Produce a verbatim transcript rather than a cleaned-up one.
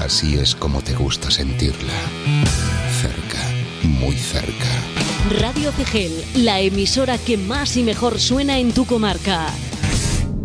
Así es como te gusta sentirla. Cerca, muy cerca. Radio Cegel, la emisora que más y mejor suena en tu comarca.